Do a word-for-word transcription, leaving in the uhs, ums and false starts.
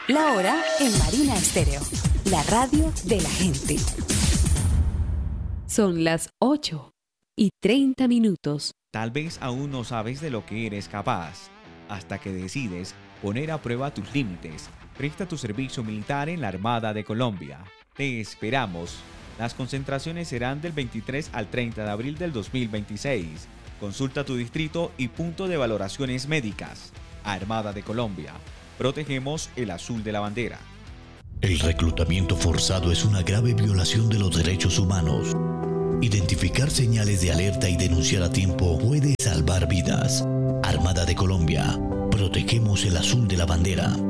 La hora en Marina Estéreo, la radio de la gente. Son las ocho y treinta minutos. Tal vez aún no sabes de lo que eres capaz, hasta que decides poner a prueba tus límites. Presta tu servicio militar en la Armada de Colombia. Te esperamos. Las concentraciones serán del veintitrés al treinta de abril del dos mil veintiséis. Consulta tu distrito y punto de valoraciones médicas. Armada de Colombia. Protegemos el azul de la bandera. El reclutamiento forzado es una grave violación de los derechos humanos. Identificar señales de alerta y denunciar a tiempo puede salvar vidas. Armada de Colombia. Protegemos el azul de la bandera.